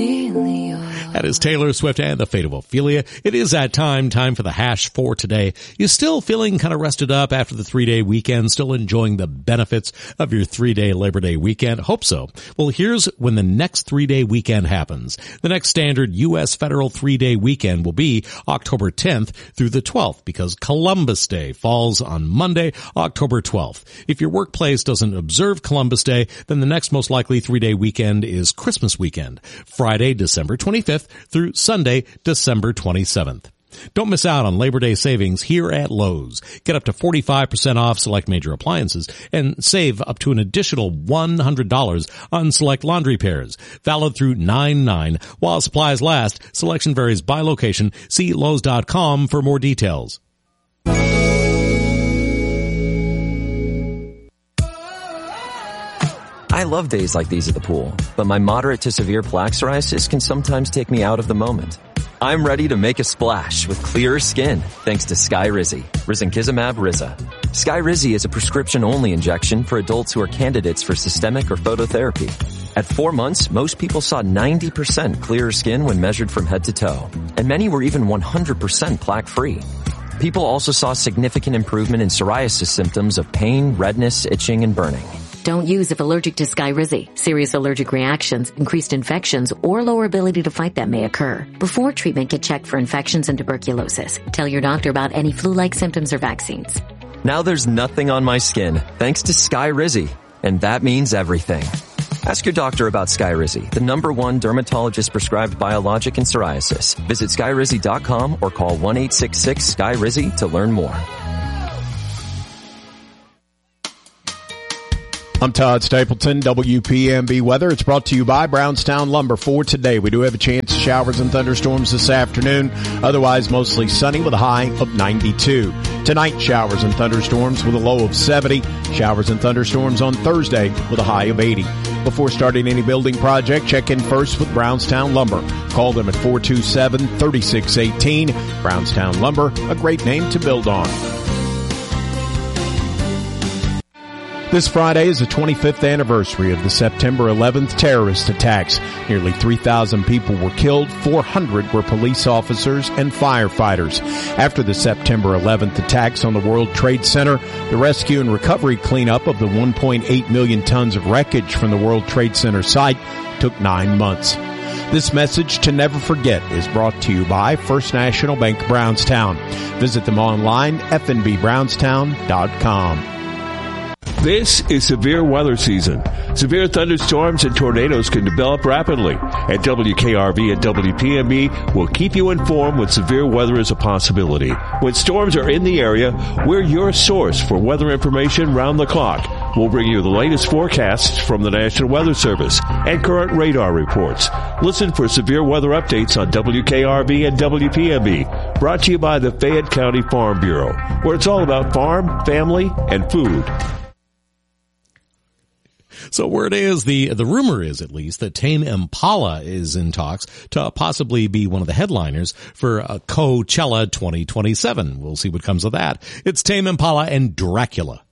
Ophelia. That is Taylor Swift and the Fate of Ophelia. It is that time for the hash for today. You still feeling kind of rested up after the 3-day weekend? Still enjoying the benefits of your 3-day Labor Day weekend? Hope so. Well, here's when the next 3-day weekend happens. The next standard U.S. federal 3-day weekend will be October 10th through the 12th because Columbus Day falls on Monday, October 12th. If your workplace doesn't observe Columbus Day, then the next most likely 3-day weekend is Christmas weekend, Friday, December 25th through Sunday, December 27th. Don't miss out on Labor Day savings here at Lowe's. Get up to 45% off select major appliances and save up to an additional $100 on select laundry pairs. Valid through 9/9 while supplies last. Selection varies by location. See Lowe's.com for more details. I love days like these at the pool, but my moderate to severe plaque psoriasis can sometimes take me out of the moment. I'm ready to make a splash with clearer skin thanks to Skyrizi, risankizumab Riza. Skyrizi is a prescription-only injection for adults who are candidates for systemic or phototherapy. At 4 months, most people saw 90% clearer skin when measured from head to toe, and many were even 100% plaque-free. People also saw significant improvement in psoriasis symptoms of pain, redness, itching, and burning. Don't use if allergic to Skyrizi. Serious allergic reactions, increased infections, or lower ability to fight them may occur. Before treatment, get checked for infections and tuberculosis. Tell your doctor about any flu-like symptoms or vaccines. Now there's nothing on my skin thanks to Skyrizi, and that means everything. Ask your doctor about Skyrizi, the #1 dermatologist-prescribed biologic in psoriasis. Visit Skyrizi.com or call 1-866-SKYRIZI to learn more. I'm Todd Stapleton, WPMB Weather. It's brought to you by Brownstown Lumber for today. We do have a chance of showers and thunderstorms this afternoon. Otherwise, mostly sunny with a high of 92. Tonight, showers and thunderstorms with a low of 70. Showers and thunderstorms on Thursday with a high of 80. Before starting any building project, check in first with Brownstown Lumber. Call them at 427-3618. Brownstown Lumber, a great name to build on. This Friday is the 25th anniversary of the September 11th terrorist attacks. Nearly 3,000 people were killed, 400 were police officers and firefighters. After the September 11th attacks on the World Trade Center, the rescue and recovery cleanup of the 1.8 million tons of wreckage from the World Trade Center site took 9 months. This message to never forget is brought to you by First National Bank of Brownstown. Visit them online, fnbbrownstown.com. This is severe weather season. Severe thunderstorms and tornadoes can develop rapidly, and WKRV and WPMB will keep you informed when severe weather is a possibility. When storms are in the area, we're your source for weather information round the clock. We'll bring you the latest forecasts from the National Weather Service and current radar reports. Listen for severe weather updates on WKRV and WPMB, brought to you by the Fayette County Farm Bureau, where it's all about farm, family, and food. So word is, the rumor is at least, that Tame Impala is in talks to possibly be one of the headliners for Coachella 2027. We'll see what comes of that. It's Tame Impala and Dracula.